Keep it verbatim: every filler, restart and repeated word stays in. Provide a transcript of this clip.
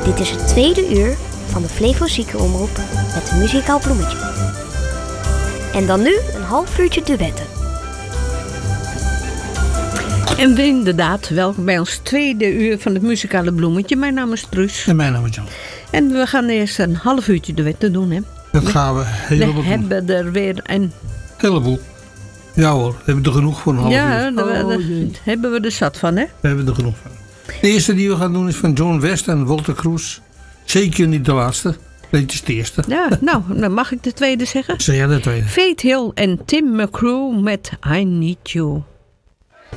Dit is het tweede uur van de Flevo Ziekenomroep met een muzikaal bloemetje. En dan nu een half uurtje duetten. En inderdaad, welkom bij ons tweede uur van het muzikale bloemetje. Mijn naam is Truus. En mijn naam is Jan. En we gaan eerst een half uurtje duetten doen, hè. Dat gaan we helemaal We doen. hebben er weer een... Heleboel. Ja hoor, we hebben er genoeg voor een half Ja, uur. daar Oh, daar jee. hebben we er zat van, hè. We hebben er genoeg van. De eerste die we gaan doen is van John West en Walter Cruz. Zeker niet de laatste. Nee, het is de eerste. Ja, nou, dan mag ik de tweede zeggen. Zeg jij de tweede? Faith Hill en Tim McGrew met I Need You.